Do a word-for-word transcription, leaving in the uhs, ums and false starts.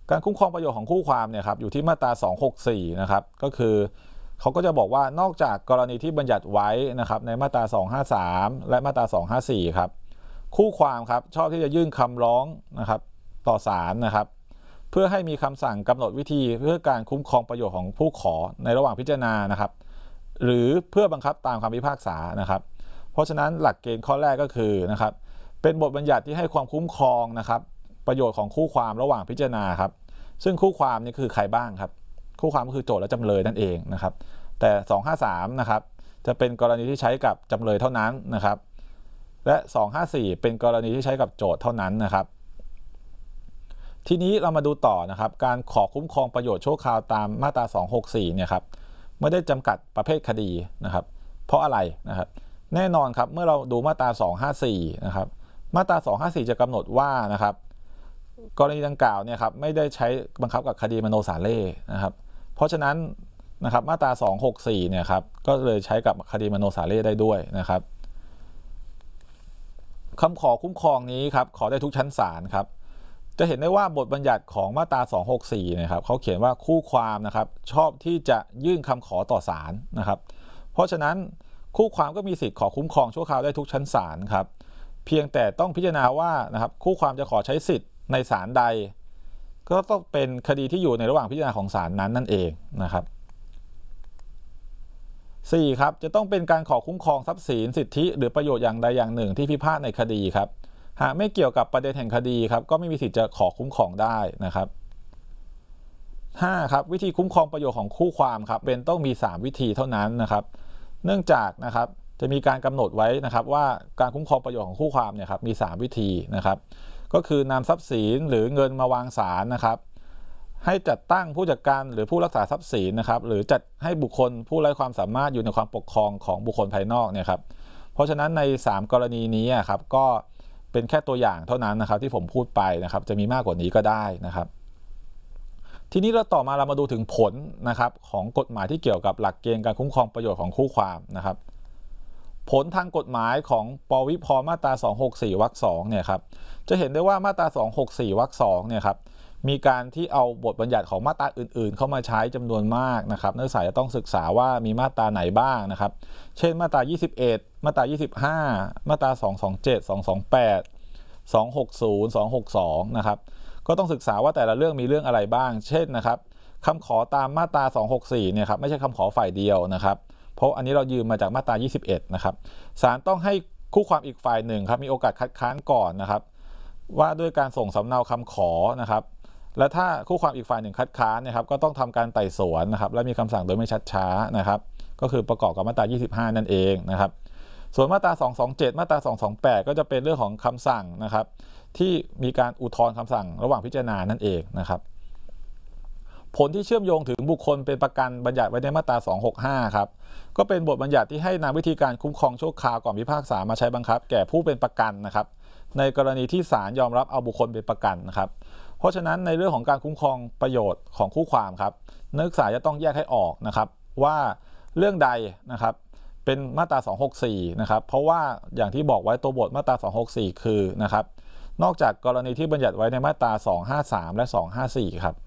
การคุ้มครองประโยชน์ของคู่ความเนี่ยครับอยู่ที่มาตราสองหกสี่นะครับก็คือเขาก็จะบอกว่านอกจากกรณีที่บัญญัติไว้นะครับในมาตราสองห้าสามและมาตราสองห้าสี่ครับคู่ความครับชอบที่จะยื่นคำร้องนะครับต่อศาลนะครับเพื่อให้มีคำสั่งกำหนดวิธีเพื่อการคุ้มครองประโยชน์ของผู้ขอในระหว่างพิจารณานะครับหรือเพื่อบังคับตามคำพิพากษานะครับเพราะฉะนั้นหลักเกณฑ์ข้อแรกก็คือนะครับเป็นบทบัญญัติที่ให้ความคุ้มครองนะครับประโยชน์ของคู่ความระหว่างพิจารณาครับซึ่งคู่ความนี่คือใครบ้างครับคู่ความก็คือโจทก์และจำเลยนั่นเองนะครับแต่สองห้าสามนะครับจะเป็นกรณีที่ใช้กับจำเลยเท่านั้นนะครับและสองห้าสี่เป็นกรณีที่ใช้กับโจทก์เท่านั้นนะครับทีนี้เรามาดูต่อนะครับการขอคุ้มครองประโยชน์ชั่วคราวตามมาตราสองหกสี่เนี่ยครับไม่ได้จำกัดประเภทคดีนะครับเพราะอะไรนะครับแน่นอนครับเมื่อเราดูมาตราสองห้าสี่นะครับมาตราสองห้าสี่จะกำหนดว่านะครับกรณีดังกล่าวเนี่ยครับไม่ได้ใช้บังคับกับคดีมโนสาเล่นะครับเพราะฉะนั้นนะครับมาตราสองหกสี่เนี่ยครับก็เลยใช้กับคดีมโนสาเล่ได้ด้วยนะครับคำขอคุ้มครองนี้ครับขอได้ทุกชั้นศาลครับจะเห็นได้ว่าบทบัญญัติของมาตราสองหกสี่นะครับเขาเขียนว่าคู่ความนะครับชอบที่จะยื่นคำขอต่อศาลนะครับเพราะฉะนั้นคู่ความก็มีสิทธิ์ขอคุ้มครองชั่วคราวได้ทุกชั้นศาลครับเพียงแต่ต้องพิจารณาว่านะครับคู่ความจะขอใช้สิทธิ์ในศาลใดก็ต้องเป็นคดีที่อยู่ในระหว่างพิจารณาของศาลนั้นนั่นเองนะครับสี่ครับจะต้องเป็นการขอคุ้มครองทรัพย์สินสิทธิหรือประโยชน์อย่างใดอย่างหนึ่งที่พิพาทในคดีครับหากไม่เกี่ยวกับประเด็นแห่งคดีครับก็ไม่มีสิทธิ์จะขอคุ้มครองได้นะครับห้าครับวิธีคุ้มครองประโยชน์ของคู่ความครับเป็นต้องมีสามวิธีเท่านั้นนะครับเนื่องจากนะครับจะมีการกำหนดไว้นะครับว่าการคุ้มครองประโยชน์ของคู่ความเนี่ยครับมีสามวิธีนะครับก็คือนำทรัพย์สินหรือเงินมาวางศาลนะครับให้จัดตั้งผู้จัดการหรือผู้รักษาทรัพย์สินนะครับหรือจัดให้บุคคลผู้ไร้ความสามารถอยู่ในความปกครองของบุคคลภายนอกเนี่ยครับเพราะฉะนั้นในสามกรณีนี้ครับก็เป็นแค่ตัวอย่างเท่านั้นนะครับที่ผมพูดไปนะครับจะมีมากกว่านี้ก็ได้นะครับทีนี้เราต่อมาเรามาดูถึงผลนะครับของกฎหมายที่เกี่ยวกับหลักเกณฑ์การคุ้มครองประโยชน์ของคู่ความนะครับผลทางกฎหมายของปวิภมาตราสองหกสี่วรรคสองเนี่ยครับจะเห็นได้ว่ามาตราสองหกสี่วรรคสองเนี่ยครับมีการที่เอาบทบัญญัติของมาตราอื่นๆเข้ามาใช้จำนวนมากนะครับนักศึกษาจะต้องศึกษาว่ามีมาตราไหนบ้างนะครับเช่นมาตรายี่สิบเอ็ดมาตรายี่สิบห้ามาตราสองสองเจ็ด สองสองแปด สองหกศูนย์ สองหกสองนะครับก็ต้องศึกษาว่าแต่ละเรื่องมีเรื่องอะไรบ้างเช่นนะครับคำขอตามมาตราสองหกสี่เนี่ยครับไม่ใช่คำขอฝ่ายเดียวนะครับเพราะอันนี้เรายืมมาจากมาตรายี่สิบเอ็ดนะครับศาลต้องให้คู่ความอีกฝ่ายหนึ่งครับมีโอกาสคัดค้านก่อนนะครับว่าด้วยการส่งสำเนาคำขอนะครับและถ้าคู่ความอีกฝ่ายหนึ่งคัดค้านนะครับก็ต้องทำการไต่สวนนะครับและมีคำสั่งโดยไม่ชัดช้านะครับก็คือประกอบกับมาตรายี่สิบห้านั่นเองนะครับส่วนมาตราสองสองเจ็ดมาตราสองสองแปดก็จะเป็นเรื่องของคำสั่งนะครับที่มีการอุทธรณ์คำสั่งระหว่างพิจารณานั่นเองนะครับผลที่เชื่อมโยงถึงบุคคลเป็นประกันบัญญัติไว้ในมาตราสองหกห้าครับก็เป็นบทบัญญัติที่ให้นำวิธีการคุ้มครองชั่วคราวก่อนพิพากษามาใช้บังคับแก่ผู้เป็นประกันนะครับในกรณีที่ศาลยอมรับเอาบุคคลเป็นประกันนะครับเพราะฉะนั้นในเรื่องของการคุ้มครองประโยชน์ของคู่ความครับนักศึกษาจะต้องแยกให้ออกนะครับว่าเรื่องใดนะครับเป็นมาตราสองหกสี่นะครับเพราะว่าอย่างที่บอกไว้ตัวบทมาตราสองหกสี่คือนะครับนอกจากกรณีที่บัญญัติไว้ในมาตราสองห้าสามและสองห้าสี่ครับ